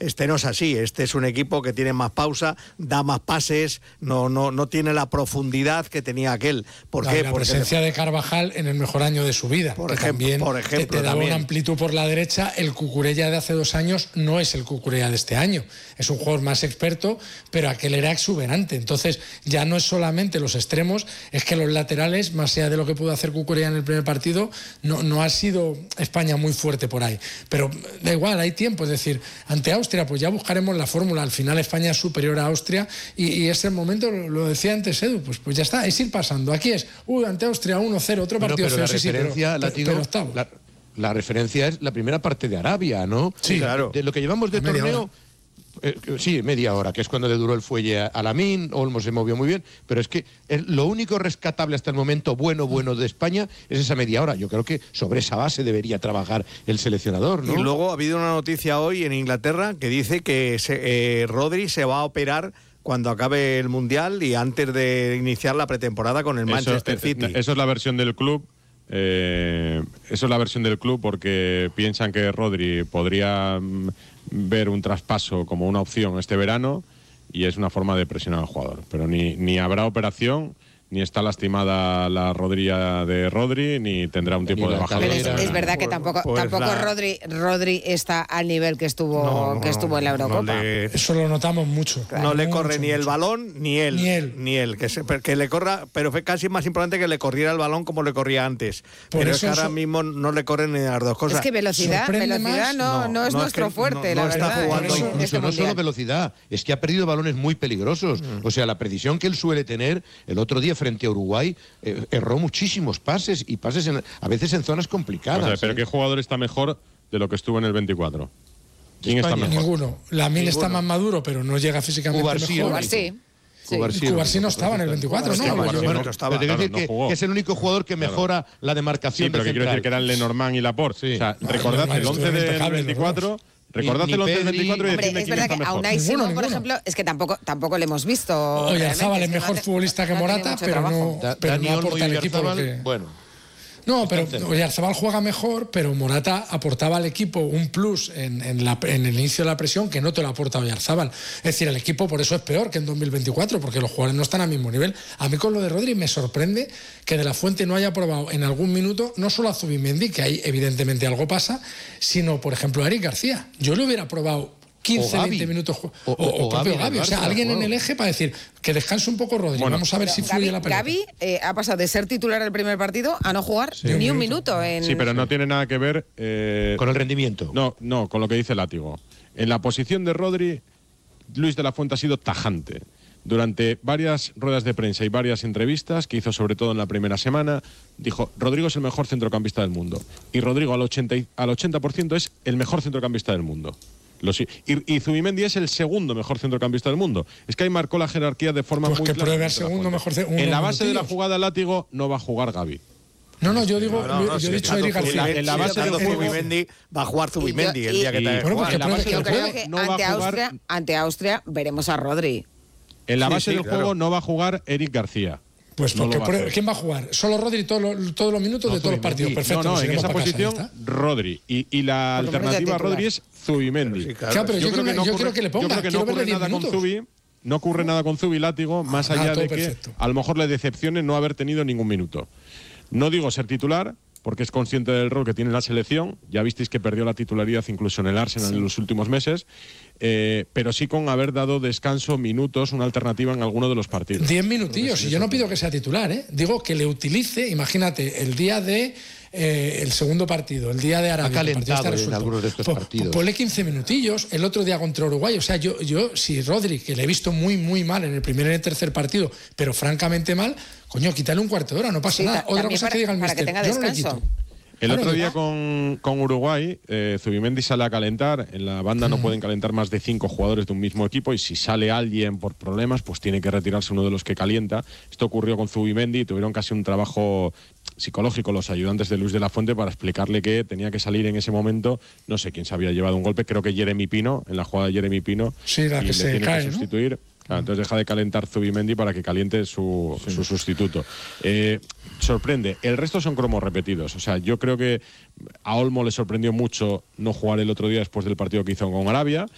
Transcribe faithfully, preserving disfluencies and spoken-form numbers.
Este no es así, este es un equipo que tiene más pausa, da más pases, no, no, no tiene la profundidad que tenía aquel. ¿Por la, qué? la Porque presencia de Carvajal en el mejor año de su vida, por que ejemplo, también por ejemplo, te, te daba también. una amplitud por la derecha. El Cucurella de hace dos años no es el Cucurella de este año, es un jugador más experto, pero aquel era exuberante. Entonces ya no es solamente los extremos, es que los laterales, más allá de lo que pudo hacer Cucurella en el primer partido, no, no ha sido España muy fuerte por ahí. Pero da igual, hay tiempo, es decir, ante Austria pues ya buscaremos la fórmula. Al final España es superior a Austria y, y ese momento, lo decía antes Edu, pues, pues ya está, es ir pasando. Aquí es, uy, ante Austria uno cero, otro bueno, partido pero feo, la sí, sí, referencia, pero, Látigo, pero octavo. La, la referencia es la primera parte de Arabia, ¿no? Sí, claro. De lo que llevamos de torneo... Eh, sí, media hora, que es cuando le duró el fuelle a Lamine. Olmo se movió muy bien, pero es que el, lo único rescatable hasta el momento bueno, bueno de España es esa media hora. Yo creo que sobre esa base debería trabajar el seleccionador, ¿no? Y luego ha habido una noticia hoy en Inglaterra que dice que se, eh, Rodri se va a operar cuando acabe el Mundial y antes de iniciar la pretemporada con el Manchester eso, City. Eso es la versión del club. Eh, eso es la versión del club porque piensan que Rodri podría mm, ver un traspaso como una opción este verano y es una forma de presionar al jugador. Pero ni, ni habrá operación, ni está lastimada la rodilla de Rodri, ni tendrá un tipo de bajada. Pero es, es verdad que tampoco, pues tampoco la... Rodri, Rodri está al nivel que estuvo, no, no, que estuvo en la Eurocopa. No le... Eso lo notamos mucho. Claro, no le mucho, corre ni mucho. el balón ni él. Ni él. Ni él. Que, se, que le corra, pero fue casi más importante que le corriera el balón como le corría antes. Por pero eso es que ahora so... mismo no le corren ni las dos cosas. Es que velocidad, velocidad no, no, no es no, nuestro es que fuerte, no, la no está verdad. Jugando, en, no, en este no solo velocidad, es que ha perdido balones muy peligrosos. Mm. O sea, la precisión que él suele tener, el otro día frente a Uruguay, eh, erró muchísimos pases y pases en, a veces en zonas complicadas. O sea, pero ¿eh? ¿qué jugador está mejor de lo que estuvo en el veinticuatro? ¿Quién está mejor? Ninguno. Lamine está más maduro, pero no llega físicamente Cubarsí, mejor. Cubarsí. Sí. Cubarsí, Cubarsí no estaba en el veinticuatro, ¿no? Cubarsí, Yo, bueno, estaba, pero claro, decir no que, jugó. que es el único jugador que mejora claro. la demarcación. Sí, pero que quiero decir que eran Lenormand y Laporte. Sí. O sea, no, recordad no, el once del veinticuatro. Recordad el once del veinticuatro y Hombre, decidme es quién verdad está que mejor. a Unai Simón, Ninguno, por ninguno. ejemplo, es que tampoco, tampoco le hemos visto. Oyarzábal es realmente, mejor no ha- futbolista que no ha tenido Morata, mucho pero trabajo. no, pero no aporta al equipo lo que... Bueno. No, pero Oyarzabal juega mejor, pero Morata aportaba al equipo un plus en, en, la, en el inicio de la presión que no te lo aporta Oyarzabal. Es decir, el equipo por eso es peor que en dos mil veinticuatro, porque los jugadores no están al mismo nivel. A mí con lo de Rodri me sorprende que De la Fuente no haya probado en algún minuto, no solo a Zubimendi, que ahí evidentemente algo pasa, sino, por ejemplo, a Eric García. Yo lo hubiera probado quince, veinte minutos o, o, o, o propio Gavi, o sea, alguien en el eje para decir que descanse un poco Rodri, bueno, vamos a ver si fluye Gavi, la pelota. Gavi eh, ha pasado de ser titular del primer partido a no jugar sí, ni un un minuto. minuto en... Sí, pero no tiene nada que ver eh, con el rendimiento. No, no, con lo que dice Látigo. En la posición de Rodri, Luis de la Fuente ha sido tajante. Durante varias ruedas de prensa y varias entrevistas que hizo sobre todo en la primera semana, dijo, Rodrigo es el mejor centrocampista del mundo. Y Rodrigo al ochenta, al ochenta por ciento es el mejor centrocampista del mundo. Los, y, y Zubimendi es el segundo mejor centrocampista del mundo. Es que ahí marcó la jerarquía de forma pues muy que clara. pruebe al segundo mejor En la base de la jugada Látigo no va a jugar Gavi. No, no, yo digo, no, no, yo sí, he dicho claro, Eric García. en la base de Zubimendi va a jugar Zubimendi el día que tenga que bueno, jugar. pues que pruebe, Yo que creo que no va a ante, jugar- Austria, ante Austria veremos a Rodri. En la Sí, base sí, del claro. juego no va a jugar Eric García. Pues No porque lo va a pruebe- hacer. ¿quién va a jugar? Solo Rodri todos los, todos los minutos No, de todos los partidos. Zubimendi. Perfecto. no, no, nos en iremos esa para casa, posición ya está. Rodri. Y, y la Por lo menos de alternativa a titular. Rodri es Zubimendi. Sí, Claro, pero yo, creo, no yo ocurre- quiero que le ponga. yo creo que quiero no ocurre verle diez nada con minutos. Zubi. No ocurre nada con Zubi Látigo, más Ah, allá todo de que perfecto. a lo mejor le decepcione no haber tenido ningún minuto. No digo ser titular, porque es consciente del rol que tiene la selección. Ya visteis que perdió la titularidad incluso en el Arsenal sí. en los últimos meses. Eh, pero sí con haber dado descanso, minutos, una alternativa en alguno de los partidos. Diez minutillos, y yo no pido que sea titular, ¿eh? Digo que le utilice, imagínate, el día de eh, el segundo partido, el día de Arabia. Ha calentado el partido está en algunos de estos po, partidos. Po, ponle quince minutillos, el otro día contra Uruguay. O sea, yo, yo si Rodri, que le he visto muy, muy mal en el primer y en el tercer partido, pero francamente mal, coño, quítale un cuarto de hora, no pasa Sí, nada. Otra también cosa para- que diga el para que míster, tenga yo no le descanso. quito. El Claro, otro día ¿verdad? con, con Uruguay, eh, Zubimendi sale a calentar. En la banda no Mm. pueden calentar más de cinco jugadores de un mismo equipo y si sale alguien por problemas, pues tiene que retirarse uno de los que calienta. Esto ocurrió con Zubimendi y tuvieron casi un trabajo psicológico los ayudantes de Luis de la Fuente para explicarle que tenía que salir en ese momento. No sé quién se había llevado un golpe, creo que Jeremy Pino, en la jugada de Jeremy Pino. Sí, la y que le se tiene cae, que ¿no? sustituir. Claro, entonces deja de calentar Zubimendi para que caliente su, sí. su sustituto. Eh, sorprende. El resto son cromos repetidos. O sea, yo creo que a Olmo le sorprendió mucho no jugar el otro día después del partido que hizo con Arabia.